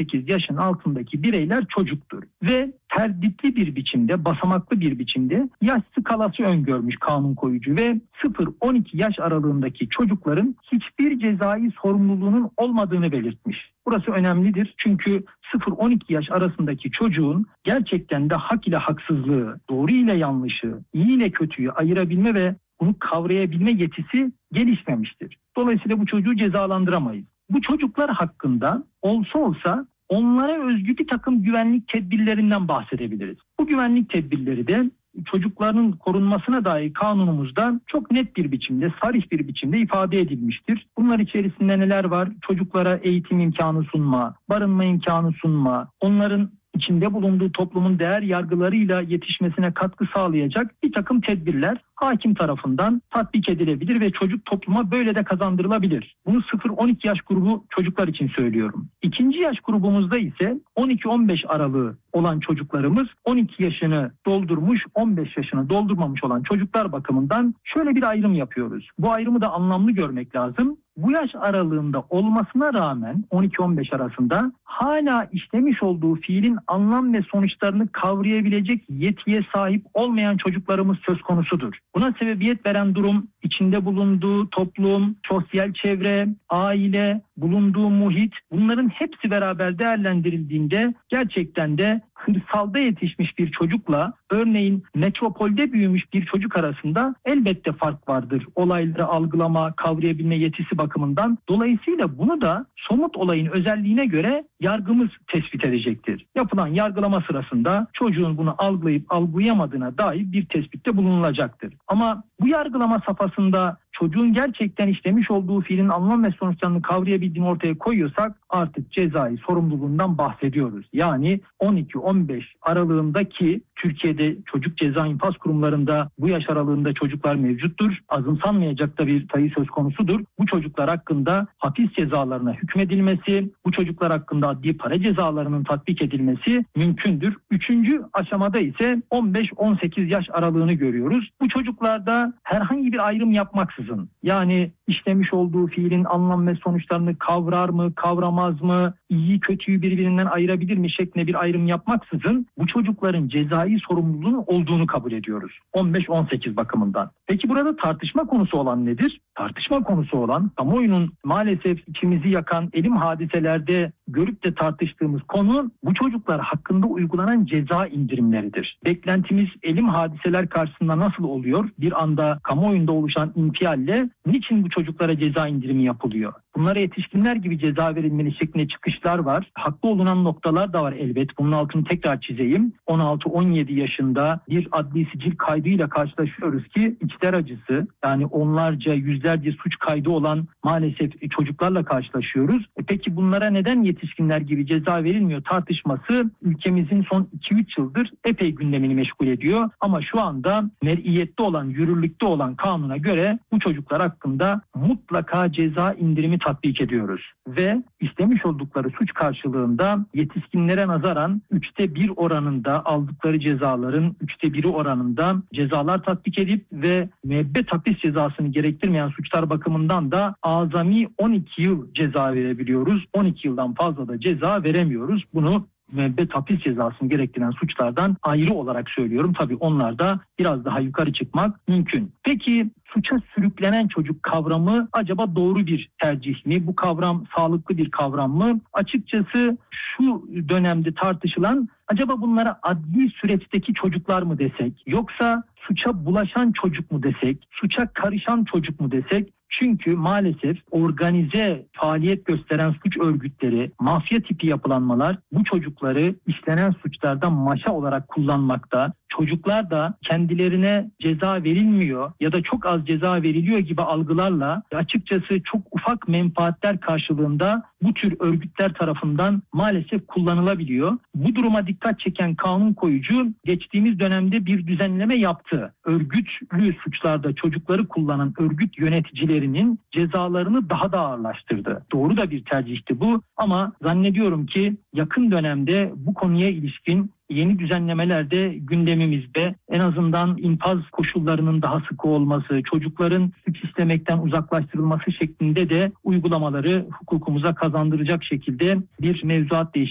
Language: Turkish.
18 yaşın altındaki bireyler çocuktur. Ve terditli bir biçimde, basamaklı bir biçimde yaş skalası öngörmüş kanun koyucu ve 0-12 yaş aralığındaki çocukların hiçbir cezai sorumluluğunun olmadığını belirtmiş. Burası önemlidir çünkü 0-12 yaş arasındaki çocuğun gerçekten de hak ile haksızlığı, doğru ile yanlışı, iyi ile kötüyü ayırabilme ve bunu kavrayabilme yetisi gelişmemiştir. Dolayısıyla bu çocuğu cezalandıramayız. Bu çocuklar hakkında olsa onlara özgü bir takım güvenlik tedbirlerinden bahsedebiliriz. Bu güvenlik tedbirleri de çocukların korunmasına dair kanunumuzda çok net bir biçimde, sarih bir biçimde ifade edilmiştir. Bunlar içerisinde neler var? Çocuklara eğitim imkanı sunma, barınma imkanı sunma, onların içinde bulunduğu toplumun değer yargılarıyla yetişmesine katkı sağlayacak bir takım tedbirler hakim tarafından tatbik edilebilir ve çocuk topluma böyle de kazandırılabilir. Bunu 0-12 yaş grubu çocuklar için söylüyorum. İkinci yaş grubumuzda ise 12-15 aralığı olan çocuklarımız 12 yaşını doldurmuş, 15 yaşını doldurmamış olan çocuklar bakımından şöyle bir ayrım yapıyoruz. Bu ayrımı da anlamlı görmek lazım. Bu yaş aralığında olmasına rağmen 12-15 arasında hala işlemiş olduğu fiilin anlam ve sonuçlarını kavrayabilecek yetiye sahip olmayan çocuklarımız söz konusudur. Buna sebebiyet veren durum içinde bulunduğu toplum, sosyal çevre, aile, bulunduğu muhit, bunların hepsi beraber değerlendirildiğinde gerçekten de kırsalda yetişmiş bir çocukla örneğin metropolde büyümüş bir çocuk arasında elbette fark vardır. Olayları algılama, kavrayabilme yetisi bakımından. Dolayısıyla bunu da somut olayın özelliğine göre yargımız tespit edecektir. Yapılan yargılama sırasında çocuğun bunu algılayıp algılayamadığına dair bir tespitte bulunulacaktır. Ama bu yargılama safhasında çocuğun gerçekten işlemiş olduğu fiilin anlam ve sonuçlarını kavrayabildiğini ortaya koyuyorsak artık cezai sorumluluğundan bahsediyoruz. Yani 12-15 aralığındaki Türkiye'de çocuk ceza infaz kurumlarında bu yaş aralığında çocuklar mevcuttur. Azımsanmayacak da bir sayı söz konusudur. Bu çocuklar hakkında hapis cezalarına hükmedilmesi, bu çocuklar hakkında adli para cezalarının tatbik edilmesi mümkündür. Üçüncü aşamada ise 15-18 yaş aralığını görüyoruz. Bu çocuklarda herhangi bir ayrım yapmaksızın, yani işlemiş olduğu fiilin anlam ve sonuçlarını kavrar mı, kavramaz mı, iyi kötüyü birbirinden ayırabilir mi şeklinde bir ayrım yapmaksızın bu çocukların cezai sorumluluğunun olduğunu kabul ediyoruz. 15-18 bakımından. Peki burada tartışma konusu olan nedir? Tartışma konusu olan, kamuoyunun maalesef içimizi yakan elim hadiselerde görüp de tartıştığımız konu bu çocuklar hakkında uygulanan ceza indirimleridir. Beklentimiz elim hadiseler karşısında nasıl oluyor? Bir anda kamuoyunda oluşan infialle niçin bu çocuklara ceza indirimi yapılıyor? Bunlara yetişkinler gibi ceza verilmeli şeklinde çıkışlar var. Haklı olunan noktalar da var elbet. Bunun altını tekrar çizeyim. 16-17 yaşında bir adli sicil kaydıyla karşılaşıyoruz ki içler acısı, yani onlarca, yüzlerce suç kaydı olan maalesef çocuklarla karşılaşıyoruz. Peki bunlara neden yetişkinler gibi ceza verilmiyor tartışması ülkemizin son 2-3 yıldır epey gündemini meşgul ediyor. Ama şu anda mer'iyette olan, yürürlükte olan kanuna göre bu çocuklar hakkında mutlaka ceza indirimi tatbik ediyoruz. Ve işlemiş oldukları suç karşılığında yetişkinlere nazaran 1/3 oranında aldıkları cezaların 1/3 oranında cezalar tatbik edip ve müebbet hapis cezasını gerektirmeyen suçlar bakımından da azami 12 yıl ceza verebiliyoruz. 12 yıldan fazla da ceza veremiyoruz. Bunu müebbet hapis cezasını gerektiren suçlardan ayrı olarak söylüyorum. Tabii onlar da biraz daha yukarı çıkmak mümkün. Peki suça sürüklenen çocuk kavramı acaba doğru bir tercih mi? Bu kavram sağlıklı bir kavram mı? Açıkçası şu dönemde tartışılan, acaba bunlara adli süreçteki çocuklar mı desek, yoksa suça bulaşan çocuk mu desek, suça karışan çocuk mu desek? Çünkü maalesef organize faaliyet gösteren suç örgütleri, mafya tipi yapılanmalar bu çocukları işlenen suçlardan maşa olarak kullanmakta. Çocuklar da kendilerine ceza verilmiyor ya da çok az ceza veriliyor gibi algılarla açıkçası çok ufak menfaatler karşılığında bu tür örgütler tarafından maalesef kullanılabiliyor. Bu duruma dikkat çeken kanun koyucu geçtiğimiz dönemde bir düzenleme yaptı. Örgütlü suçlarda çocukları kullanan örgüt yöneticilerinin cezalarını daha da ağırlaştırdı. Doğru da bir tercihti bu ama zannediyorum ki yakın dönemde bu konuya ilişkin yeni düzenlemeler de gündemimizde. En azından infaz koşullarının daha sıkı olması, çocukların suç işlemekten uzaklaştırılması şeklinde de uygulamaları hukukumuza kazandıracak şekilde bir mevzuat değişikliği